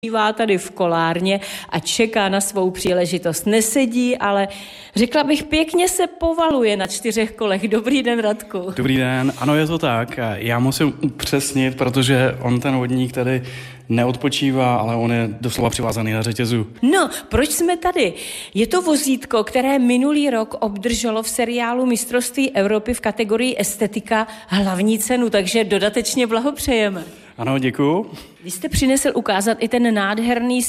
Bývá tady v kolárně a čeká na svou příležitost. Nesedí, ale řekla bych, pěkně se povaluje na 4 kolech. Dobrý den, Radku. Dobrý den, ano, je to tak. Já musím upřesnit, protože on ten vodník tady neodpočívá, ale on je doslova přivázaný na řetězu. No, proč jsme tady? Je to vozítko, které minulý rok obdrželo v seriálu Mistrovství Evropy v kategorii estetika hlavní cenu, takže dodatečně blahopřejeme. Ano, děkuju. Vy jste přinesl ukázat i ten nádherný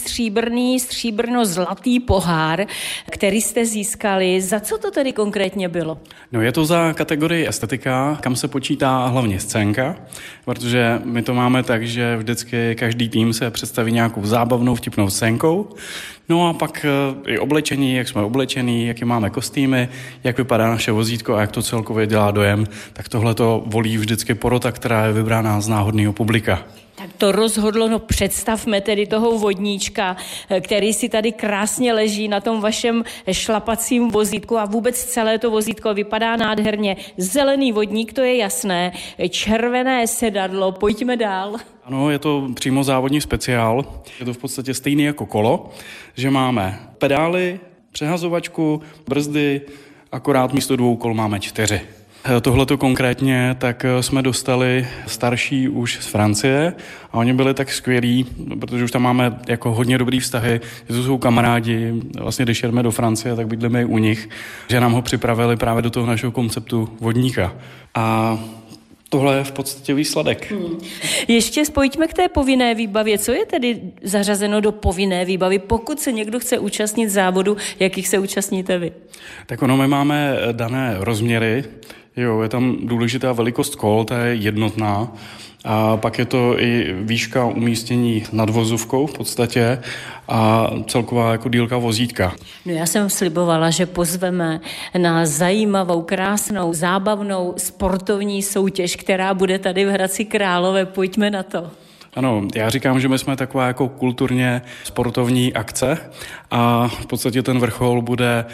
stříbrno-zlatý pohár, který jste získali. Za co to tedy konkrétně bylo? No, je to za kategorii estetika, kam se počítá hlavně scénka, protože my to máme tak, že vždycky každý tým se představí nějakou zábavnou, vtipnou scénkou. No a pak i oblečení, jak jsme oblečení, jaké máme kostýmy, jak vypadá naše vozítko a jak to celkově dělá dojem, tak tohle to volí vždycky porota, která je vybrána z náhodného publika. Tak to rozhodlo, no představme tedy toho vodníčka, který si tady krásně leží na tom vašem šlapacím vozítku a vůbec celé to vozítko vypadá nádherně. Zelený vodník, to je jasné, červené sedadlo, pojďme dál. Ano, je to přímo závodní speciál, je to v podstatě stejný jako kolo, že máme pedály, přehazovačku, brzdy, akorát místo 2 kol máme 4. Tohleto konkrétně tak jsme dostali starší už z Francie a oni byli tak skvělí, protože už tam máme jako hodně dobrý vztahy, že to jsou kamarádi, vlastně když jedeme do Francie, tak bydlíme i u nich, že nám ho připravili právě do toho našeho konceptu vodníka. A tohle je v podstatě výsledek. Ještě pojďme k té povinné výbavě. Co je tedy zařazeno do povinné výbavy, pokud se někdo chce účastnit závodu, jakých se účastníte vy? Tak my máme dané rozměry. Jo, je tam důležitá velikost kol, ta je jednotná. A pak je to i výška umístění nad vozovkou v podstatě a celková jako dílka vozítka. No já jsem slibovala, že pozveme na zajímavou, krásnou, zábavnou sportovní soutěž, která bude tady v Hradci Králové. Pojďme na to. Ano, já říkám, že my jsme taková jako kulturně sportovní akce a v podstatě ten vrchol bude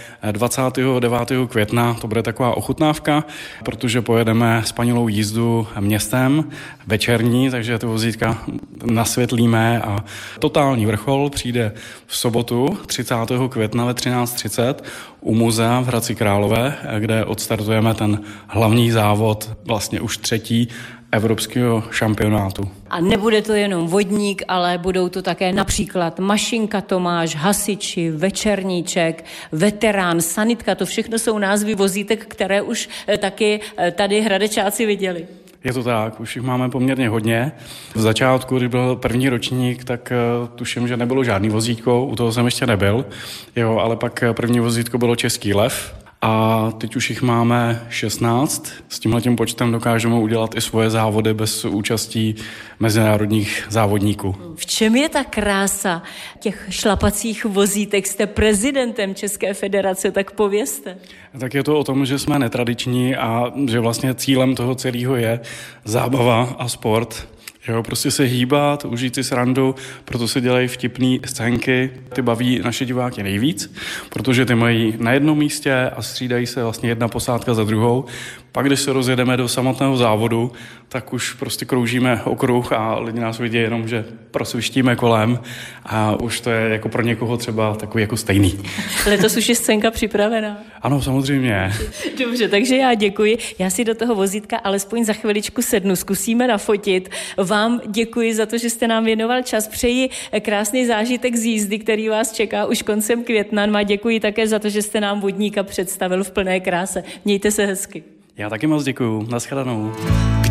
29. května, to bude taková ochutnávka, protože pojedeme spanilou jízdu městem večerní, takže to vozítka nasvětlíme a totální vrchol přijde v sobotu 30. května ve 13:30 u muzea v Hradci Králové, kde odstartujeme ten hlavní závod, vlastně už 3. evropského šampionátu. A nebude to jenom vodník, ale budou to také například Mašinka Tomáš, hasiči, večerníček, veterán, sanitka, to všechno jsou názvy vozítek, které už taky tady hradečáci viděli. Je to tak, už jich máme poměrně hodně. V začátku, když byl první ročník, tak tuším, že nebylo žádný vozítko, u toho jsem ještě nebyl, jo, ale pak první vozítko bylo Český lev. A teď už jich máme 16. S tímhletím počtem dokážeme udělat i svoje závody bez účastí mezinárodních závodníků. V čem je ta krása těch šlapacích vozítek? Jste prezidentem České federace, tak povězte. Tak je to o tom, že jsme netradiční a že vlastně cílem toho celého je zábava a sport. Jo, prostě se hýbat, užít si srandu, proto se dělají vtipný scénky, ty baví naše diváky nejvíc, protože ty mají na jednom místě a střídají se vlastně jedna posádka za druhou. Pak, když se rozjedeme do samotného závodu, tak už prostě kroužíme okruh a lidi nás vidí jenom, že prosvištíme kolem a už to je jako pro někoho třeba takový jako stejný. Letos už je scénka připravená. Ano, samozřejmě. Dobře, takže já děkuji. Já si do toho vozítka alespoň za chviličku sednu, zkusíme nafotit. Vám děkuji za to, že jste nám věnoval čas. Přeji krásný zážitek z jízdy, který vás čeká už koncem května. A děkuji také za to, že jste nám vodníka představil v plné kráse. Mějte se hezky. Já taky moc děkuju. Naschledanou.